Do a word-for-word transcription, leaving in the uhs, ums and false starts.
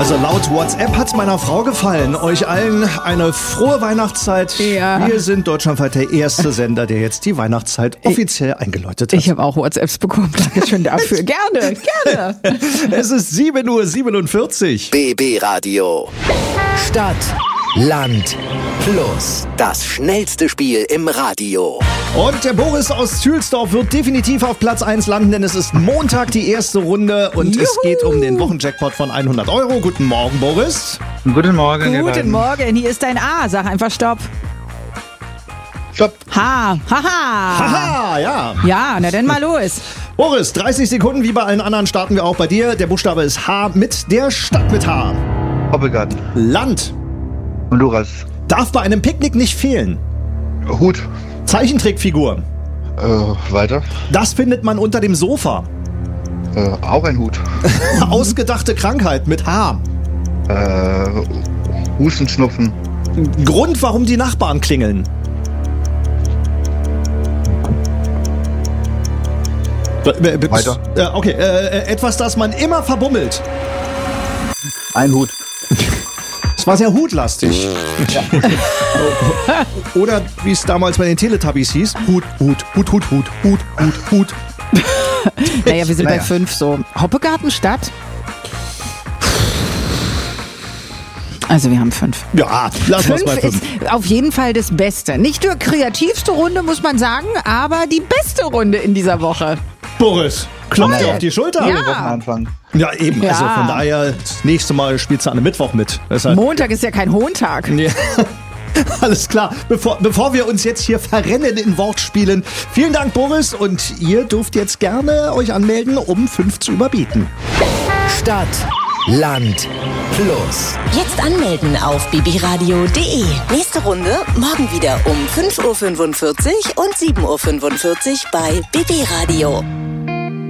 Also laut WhatsApp hat's meiner Frau gefallen. Euch allen eine frohe Weihnachtszeit. Ja. Wir sind deutschlandweit der erste Sender, der jetzt die Weihnachtszeit offiziell eingeläutet hat. Ich habe auch WhatsApps bekommen. Dankeschön dafür. Gerne, gerne. Es ist sieben Uhr siebenundvierzig. B B Radio. Stadt, Land, Plus. Das schnellste Spiel im Radio. Und der Boris aus Zühlsdorf wird definitiv auf Platz eins landen, denn es ist Montag die erste Runde und Juhu. es geht um den Wochenjackpot von hundert Euro. Guten Morgen, Boris. Guten Morgen. ihr Guten beiden. Morgen, hier ist dein A. Sag einfach Stopp. Stopp. H. Haha. Haha, ja. Ja, na dann mal los. Boris, dreißig Sekunden, wie bei allen anderen starten wir auch bei dir. Der Buchstabe ist H mit der Stadt mit H. Hoppegarten. Land. Honduras. Darf bei einem Picknick nicht fehlen. Hut. Zeichentrickfigur. Äh, weiter. Das findet man unter dem Sofa. Äh, auch ein Hut. Ausgedachte Krankheit mit H. Äh, Husten, Schnupfen. Grund, warum die Nachbarn klingeln. Weiter. Äh, okay, äh, etwas, das man immer verbummelt. Ein Hut. Es war sehr hutlastig. Oder wie es damals bei den Teletubbies hieß, Hut, Hut, Hut, Hut, Hut, Hut, Hut, Hut. Naja, wir sind Naja. bei fünf so. Hoppegartenstadt? Also wir haben fünf. Ja, lass uns bei Fünf fünf. ist auf jeden Fall das Beste. Nicht nur kreativste Runde, muss man sagen, aber die beste Runde in dieser Woche. Boris, klopft dir Toll. auf die Schulter. Ja. Wochenanfang. Ja, eben. Ja. Also von daher, das nächste Mal spielst du an einem Mittwoch mit. Deshalb, Montag ist ja kein Hohntag. nee. Alles klar. Bevor, bevor wir uns jetzt hier verrennen in Wortspielen, vielen Dank, Boris. Und ihr dürft jetzt gerne euch anmelden, um fünf zu überbieten. Stadt, Land, Plus. Jetzt anmelden auf b b radio punkt d e. Nächste Runde morgen wieder um fünf Uhr fünfundvierzig und sieben Uhr fünfundvierzig bei B B Radio.